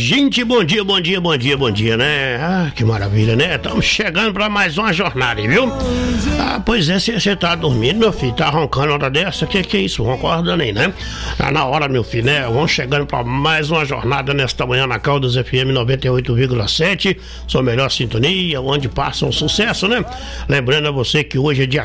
Gente, bom dia, né? Ah, que maravilha, né? Estamos chegando para mais uma jornada, viu? Ah, pois é, você tá dormindo, meu filho, tá roncando hora dessa, que é isso? Não acorda nem, né? Tá na hora, meu filho, né? Vamos chegando para mais uma jornada nesta manhã na Caldas FM 98,7, sua melhor sintonia, onde passa um sucesso, né? Lembrando a você que hoje é dia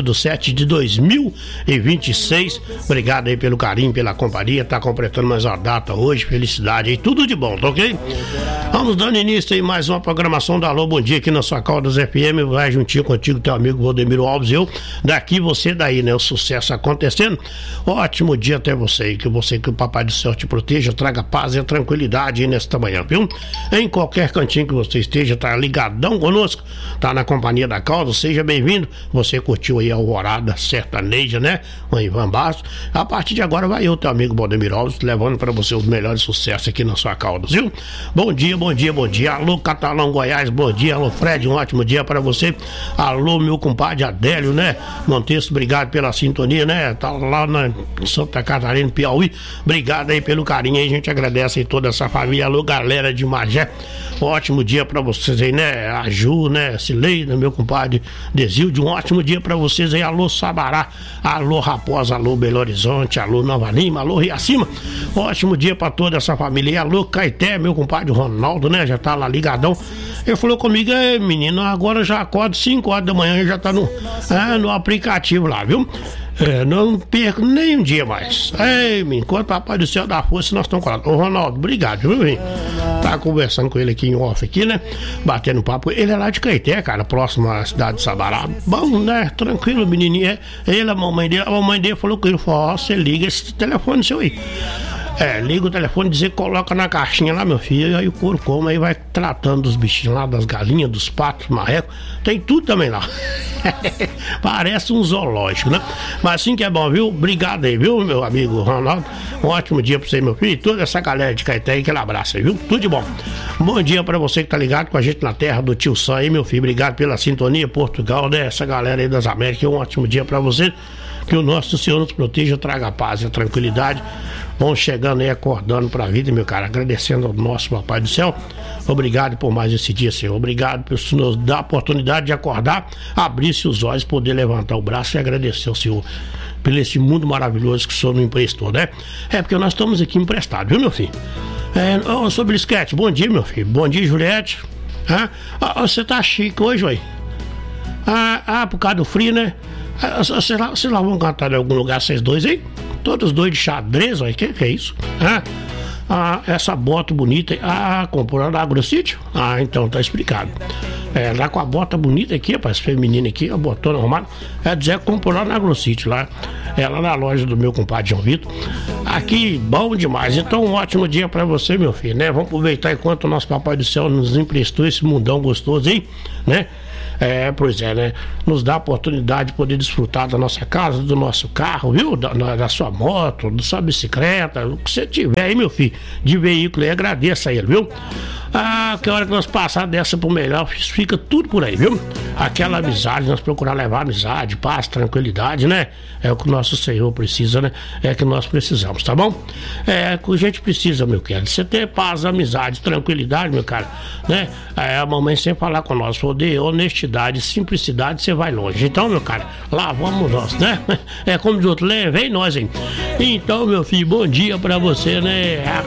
15/7/2026, obrigado aí pelo carinho, pela companhia, tá completando mais uma data hoje, felicidade aí, tudo de bom, tá ok? Vamos dando início aí mais uma programação da Alô Bom Dia aqui na sua Caldas FM, vai juntinho contigo, teu amigo Valdemiro Alves, eu, daqui você daí, né? O sucesso acontecendo. Ótimo dia até você, que o Papai do Céu te proteja, traga paz e tranquilidade aí nesta manhã, viu? Em qualquer cantinho que você esteja, tá ligadão conosco, tá na companhia da Caldas, seja bem-vindo. Você curtiu aí a Alvorada Sertaneja, né? O Ivan Bastos. A partir de agora vai eu, teu amigo Valdemiro Alves, levando para você os melhores sucessos aqui na sua Caldas, viu? Bom dia. Alô, Catalão Goiás, bom dia. Alô, Fred, um ótimo dia para você. Alô, meu compadre Adélio, né? Monteiro, obrigado pela sintonia, né? Tá lá na Santa Catarina, Piauí. Obrigado aí pelo carinho aí, a gente agradece aí toda essa família. Alô, galera de Magé, ótimo dia para vocês aí, né? A Ju, né? Cileida, meu compadre Desilde, um ótimo dia para vocês aí. Alô, Sabará, alô, Raposa, alô, Belo Horizonte, alô, Nova Lima, alô, Riacima. Ótimo dia para toda essa família aí. Alô, Caeté, meu compadre Ronaldo, né? Já tá lá ligadão. Ele falou comigo, menino, agora eu já acordo 5 horas da manhã, já tá no aplicativo lá, viu? Não perco nem um dia mais. Enquanto o Papai do Céu dá força, nós estamos falando. Ô, Ronaldo, obrigado, viu, menino? Tá conversando com ele aqui em off aqui, né? Batendo papo. Ele é lá de Caeté, cara, próximo à cidade de Sabará. Bom, né? Tranquilo, menininho. Ele, a mamãe dele falou com ele, falou, você liga esse telefone seu aí. Liga o telefone, dizer que coloca na caixinha lá, meu filho, e aí o couro come, aí vai tratando dos bichinhos lá, das galinhas, dos patos, marrecos, tem tudo também lá. Parece um zoológico, né? Mas assim que é bom, viu? Obrigado aí, viu, meu amigo Ronaldo? Um ótimo dia pra você, meu filho, e toda essa galera de Caeté aí, aquele abraço aí, viu? Tudo de bom. Bom dia pra você que tá ligado com a gente na terra do Tio Sam aí, meu filho, obrigado pela sintonia, Portugal, né? Essa galera aí das Américas, um ótimo dia pra você. Que o nosso Senhor nos proteja, traga paz e tranquilidade. Vamos chegando aí, acordando pra vida, meu cara, agradecendo ao nosso Papai do Céu. Obrigado por mais esse dia, Senhor. Obrigado por nos dar a oportunidade de acordar, abrir-se os olhos, poder levantar o braço e agradecer ao Senhor pelo esse mundo maravilhoso que o Senhor nos emprestou, né? Porque nós estamos aqui emprestados, viu, meu filho? Sobre o esquete, bom dia, meu filho. Bom dia, Juliette. Você tá chique hoje, ué? Por causa do frio, né? Vocês lá vão cantar em algum lugar, vocês dois aí? Todos dois de xadrez, olha, que é isso? Essa bota bonita, comprou na AgroSítio? Então tá explicado. Lá com a bota bonita aqui, rapaz, feminina aqui, a botona arrumada, dizer que comprou lá na AgroSítio, lá na loja do meu compadre João Vitor. Aqui, bom demais. Então, um ótimo dia pra você, meu filho, né? Vamos aproveitar enquanto o nosso Papai do Céu nos emprestou esse mundão gostoso aí, né? Pois é, né? Nos dá a oportunidade de poder desfrutar da nossa casa, do nosso carro, viu? Da sua moto, da sua bicicleta, o que você tiver aí, meu filho, de veículo aí, agradeça a ele, viu? Que hora que nós passar dessa pro melhor, fica tudo por aí, viu? Aquela amizade, nós procurar levar amizade, paz, tranquilidade, né? É o que o nosso Senhor precisa, né? É que nós precisamos, tá bom? O que a gente precisa, meu querido, você ter paz, amizade, tranquilidade, meu cara, né? A mamãe sempre falar com nós, poder, honestidade, simplicidade, você vai longe. Então, meu cara, lá vamos nós, né? Como diz outro, vem nós, hein? Então, meu filho, bom dia pra você, né?